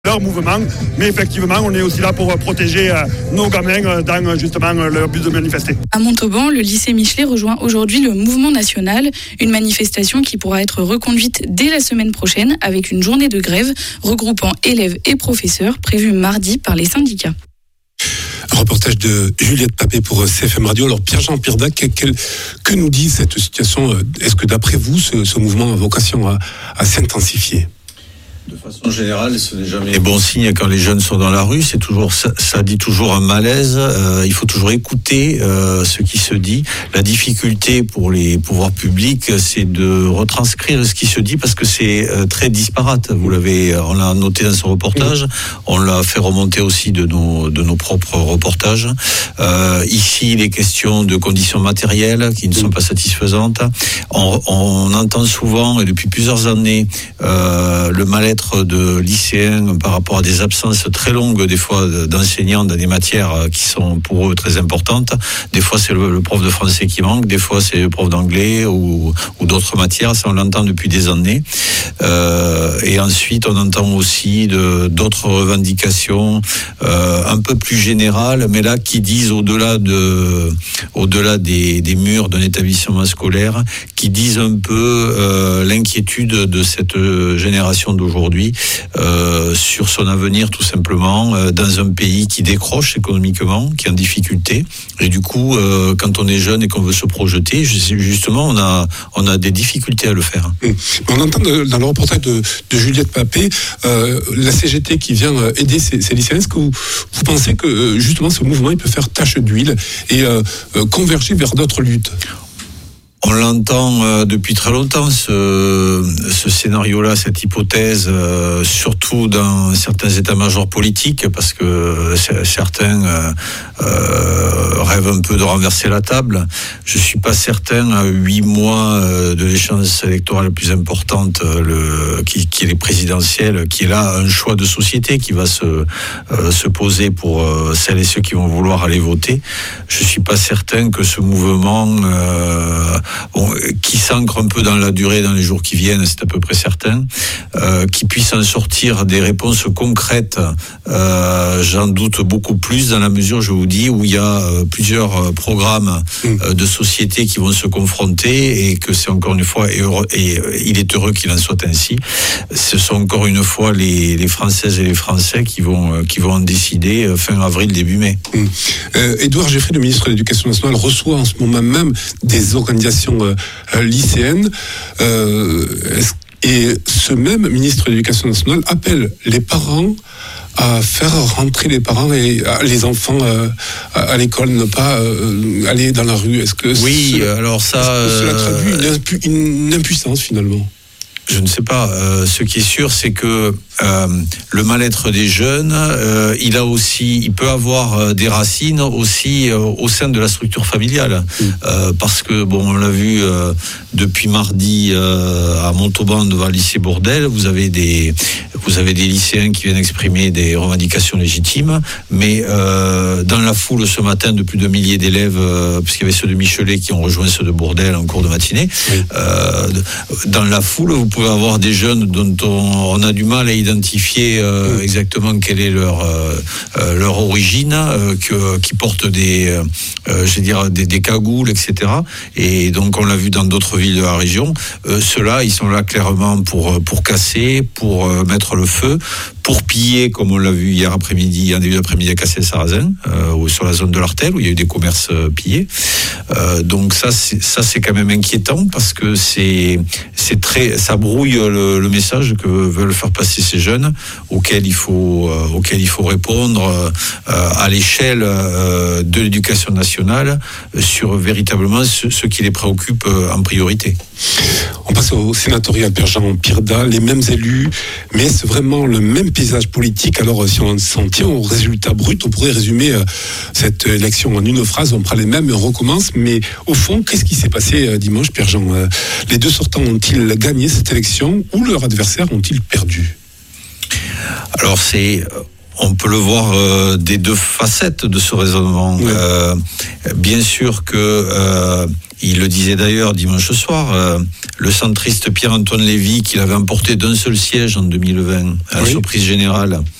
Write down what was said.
leur mouvement, mais effectivement, on est aussi là pour protéger nos gamins dans justement le but de manifester. À Montauban, le lycée Michelet rejoint aujourd'hui le mouvement national, une manifestation qui pourra être reconduite dès la semaine prochaine avec une journée de grève regroupant élèves et professeurs prévue mardi par les syndicats. Un reportage de Juliette Papé pour CFM Radio. Alors Pierre-Jean Pirdac, que nous dit cette situation? Est-ce que d'après vous, ce mouvement a vocation à s'intensifier? De façon générale, ce n'est jamais bon signe quand les jeunes sont dans la rue. C'est toujours ça dit toujours un malaise. Il faut toujours écouter ce qui se dit. La difficulté pour les pouvoirs publics, c'est de retranscrire ce qui se dit parce que c'est très disparate. On l'a noté dans ce reportage. On l'a fait remonter aussi de nos propres reportages. Ici, les questions de conditions matérielles qui ne sont pas satisfaisantes. On entend souvent et depuis plusieurs années le mal-être de lycéens par rapport à des absences très longues des fois d'enseignants dans des matières qui sont pour eux très importantes. Des fois c'est le prof de français qui manque, des fois c'est le prof d'anglais ou d'autres matières, ça on l'entend depuis des années. Et ensuite on entend aussi d'autres revendications un peu plus générales, mais là qui disent au-delà des murs d'un établissement scolaire, qui disent un peu l'inquiétude de cette génération d'aujourd'hui sur son avenir tout simplement dans un pays qui décroche économiquement, qui est en difficulté et du coup quand on est jeune et qu'on veut se projeter, justement on a des difficultés à le faire. On entend dans le reportage de Juliette Papé la CGT qui vient aider ces lycéens. Est-ce que vous pensez que justement ce mouvement il peut faire tache d'huile et converger vers d'autres luttes? On l'entend depuis très longtemps, ce scénario-là, cette hypothèse, surtout dans certains états-majors politiques, parce que certains rêvent un peu de renverser la table. Je suis pas certain, à 8 mois de l'échéance électorale la plus importante, qui est les présidentielles, qui est là un choix de société qui va se poser pour celles et ceux qui vont vouloir aller voter. Je suis pas certain que ce mouvement qui s'ancre un peu dans la durée, dans les jours qui viennent, c'est à peu près certain, qui puisse en sortir des réponses concrètes, j'en doute beaucoup plus dans la mesure, je vous dis, où il y a plusieurs programmes de société qui vont se confronter et que c'est encore une fois, et il est heureux qu'il en soit ainsi, ce sont encore une fois les Françaises et les Français qui vont en décider fin avril, début mai. Édouard Geoffriy, le ministre de l'Éducation nationale, reçoit en ce moment même des organisations lycéennes et ce même ministre de l'Éducation nationale appelle les parents à faire rentrer les enfants à l'école, ne pas aller dans la rue. Est-ce que cela traduit une impuissance finalement? Je ne sais pas. Ce qui est sûr, c'est que le mal-être des jeunes, il peut avoir des racines aussi au sein de la structure familiale, parce que on l'a vu depuis mardi à Montauban devant le lycée Bourdelle, vous avez des lycéens qui viennent exprimer des revendications légitimes, mais dans la foule ce matin de plus de milliers d'élèves, puisqu'il y avait ceux de Michelet qui ont rejoint ceux de Bourdelle en cours de matinée, dans la foule vous pouvez avoir des jeunes dont on a du mal à identifier exactement quelle est leur origine, qui portent des cagoules, etc. Et donc on l'a vu dans d'autres villes de la région. Ceux-là, ils sont là clairement pour casser, pour mettre le feu, pour piller, comme on l'a vu hier après-midi, en début d'après-midi à Cassel-Sarrazin, sur la zone de l'Artel, où il y a eu des commerces pillés. Donc ça c'est quand même inquiétant parce que ça brouille le message que veulent faire passer ces jeunes, auquel il faut répondre à l'échelle de l'éducation nationale sur véritablement ce qui les préoccupe en priorité. On passe au sénatorial, Pierre-Jean Pirdac, les mêmes élus, mais c'est vraiment le même paysage politique. Alors si on s'en tient au résultat brut, on pourrait résumer cette élection en une phrase, on prend les mêmes et on recommence, mais au fond, qu'est-ce qui s'est passé dimanche, Pierre-Jean? Les deux sortants ont-ils gagné cette élection ou leurs adversaires ont-ils perdu? Alors On peut le voir des deux facettes de ce raisonnement. Oui. Bien sûr que, il le disait d'ailleurs dimanche soir, le centriste Pierre-Antoine Lévy, qu'il avait emporté d'un seul siège en 2020 à la surprise générale,